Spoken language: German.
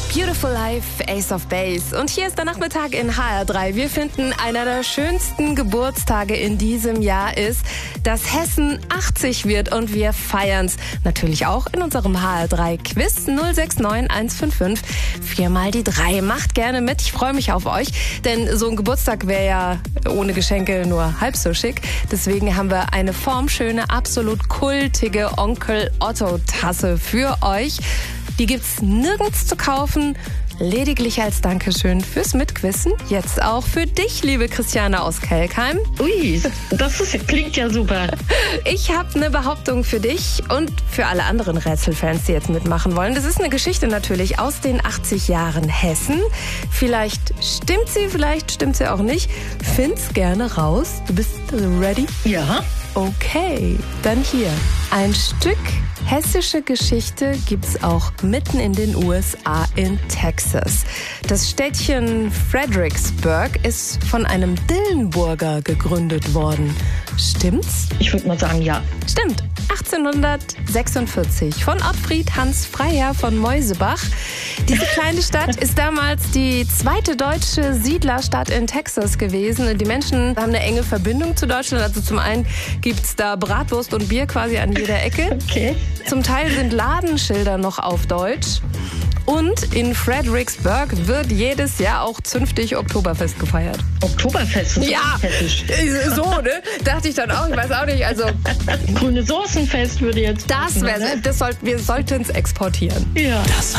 Beautiful Life, Ace of Base. Und hier ist der Nachmittag in HR3. Wir finden, einer der schönsten Geburtstage in diesem Jahr ist, dass Hessen 80 wird und wir feiern's. Natürlich auch in unserem HR3-Quiz 069 155 4 mal die 3. Macht gerne mit, ich freue mich auf euch. Denn so ein Geburtstag wäre ja ohne Geschenke nur halb so schick. Deswegen haben wir eine formschöne, absolut kultige Onkel Otto-Tasse für euch. Die gibt's nirgends zu kaufen, lediglich als Dankeschön fürs Mitquissen. Jetzt auch für dich, liebe Christiane aus Kelkheim. Ui, klingt ja super. Ich habe eine Behauptung für dich und für alle anderen Rätselfans, die jetzt mitmachen wollen. Das ist eine Geschichte natürlich aus den 80 Jahren Hessen. Vielleicht stimmt sie auch nicht. Find's gerne raus. Du bist ready? Ja. Okay, dann hier. Ein Stück hessische Geschichte gibt's auch mitten in den USA in Texas. Das Städtchen Fredericksburg ist von einem Dillenburger gegründet worden. Stimmt's? Ich würde mal sagen, ja. Stimmt. 1846 von Ottfried Hans Freiherr von Meusebach. Diese kleine Stadt ist damals die zweite deutsche Siedlerstadt in Texas gewesen. Und die Menschen haben eine enge Verbindung zu Deutschland. Also zum einen gibt's da Bratwurst und Bier quasi an jeder Ecke. Okay. Zum Teil sind Ladenschilder noch auf Deutsch. Und in Fredericksburg wird jedes Jahr auch zünftig Oktoberfest gefeiert. Oktoberfest ist Ja, hessisch. so, ne? Dachte ich dann auch. Ich weiß auch nicht. Also Grüne Soßenfest würde jetzt. wir sollten es exportieren. Ja.